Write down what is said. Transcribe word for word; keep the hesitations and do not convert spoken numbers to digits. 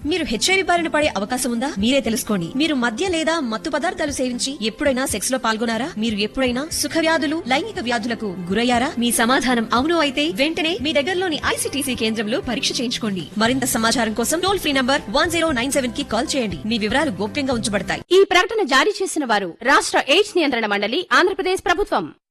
మీరు హెచ్ఐవి బారిన పడే అవకాశం ఉందా? మీరే తెలుసుకోండి. మీరు మద్య లేదా మత్తు పదార్థాలు సేవించి ఎప్పుడైనా సెక్స్ లో పాల్గొనారా? మీరు ఎప్పుడైనా సుఖ వ్యాధులు, లైంగిక వ్యాధులకు గురయ్యారా? మీ సమాధానం అవును అయితే వెంటనే మీ దగ్గరలోని ఐసీటీసీ కేంద్రంలో పరీక్ష చేయించుకోండి. మరింత సమాచారం కోసం toll free number one zero nine seven కి కాల్ చేయండి. మీ వివరాలు గోప్యంగా ఉంచబడతాయి. ఈ ప్రకటన జారీ చేసిన వారు రాష్ట్ర ఎయిడ్స్ నియంత్రణ మండలి, ఆంధ్రప్రదేశ్ ప్రభుత్వం.